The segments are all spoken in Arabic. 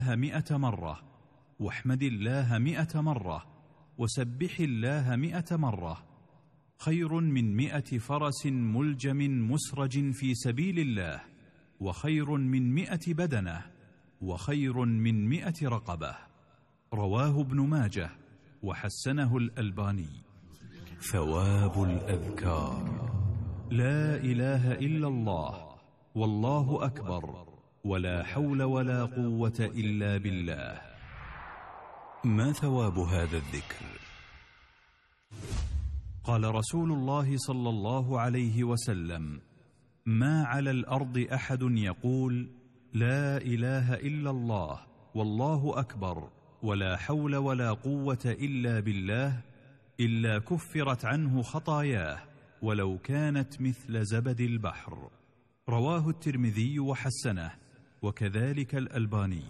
100 مرة، واحمد الله 100 مرة، وسبح الله 100 مرة، خير من 100 فرس ملجم مسرج في سبيل الله، وخير من 100 بدنة، وخير من 100 رقبة. رواه ابن ماجه وحسنه الألباني. ثواب الأذكار: لا إله إلا الله، والله أكبر، ولا حول ولا قوة إلا بالله. ما ثواب هذا الذكر؟ قال رسول الله صلى الله عليه وسلم: ما على الأرض أحد يقول لا إله إلا الله والله أكبر ولا حول ولا قوة إلا بالله إلا كفرت عنه خطاياه ولو كانت مثل زبد البحر. رواه الترمذي وحسنه، وكذلك الألباني.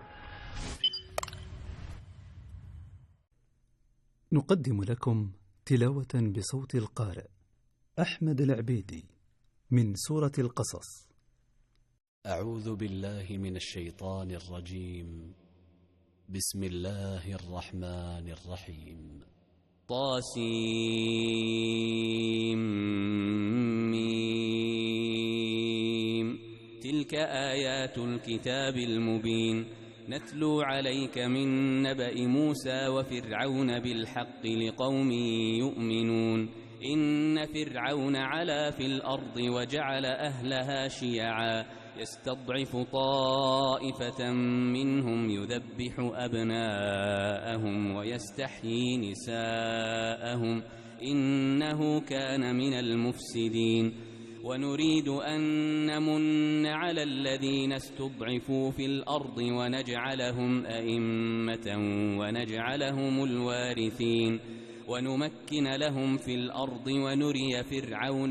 نقدم لكم تلاوة بصوت القارئ أحمد العبيدي من سورة القصص. أعوذ بالله من الشيطان الرجيم. بسم الله الرحمن الرحيم. طاسيم. تلك آيات الكتاب المبين، نتلو عليك من نبأ موسى وفرعون بالحق لقوم يؤمنون. إن فرعون علا في الأرض وجعل أهلها شيعا يستضعف طائفة منهم يذبح أبناءهم ويستحيي نساءهم إنه كان من المفسدين. ونريد أن نمن على الذين استضعفوا في الأرض ونجعلهم أئمة ونجعلهم الوارثين ونمكن لهم في الأرض ونري فرعون